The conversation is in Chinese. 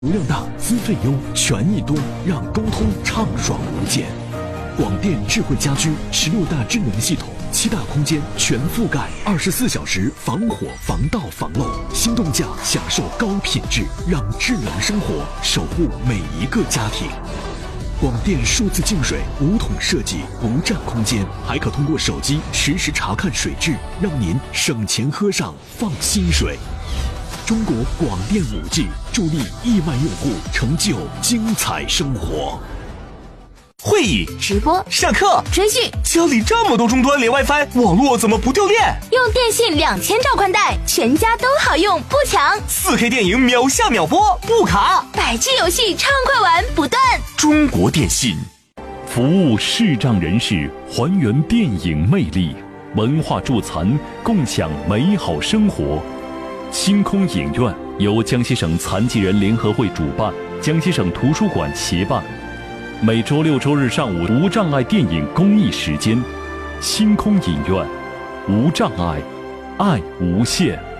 量大，资费优，权益多，让沟通畅爽无间。广电智慧家居16大智能系统，7大空间全覆盖，24小时防火、防盗、防漏，心动价享受高品质，让智能生活守护每一个家庭。广电数字净水5桶设计，不占空间，还可通过手机实时查看水质，让您省钱喝上放心水。中国广电5G助力亿万用户成就精彩生活。 会议、 直播、 上课、 追剧， 家里这么多终端连 WiFi， 网络怎么不掉链？ 用电信2000兆宽带，全家都好用不抢。 4K 电影秒下秒播不卡 ，100G 游戏畅快玩不断。 中国电信服务视障人士，还原电影魅力，文化助残，共享美好生活。星空影院由江西省残疾人联合会主办，江西省图书馆协办。每周6、周日上午无障碍电影公益时间，星空影院，无障碍，爱无限。